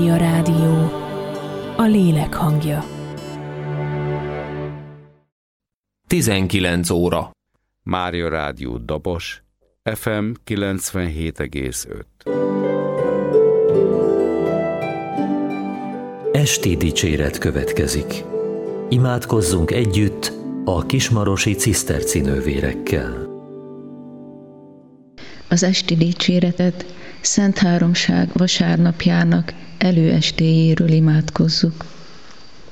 Mária Rádió, a lélek hangja. 19 óra. Mária Rádió Dabos, FM 97,5. Esti dicséret következik. Imádkozzunk együtt a kismarosi cisztercinővérekkel. Az esti dicséretet Szent Háromság vasárnapjának előestéjéről imádkozzuk.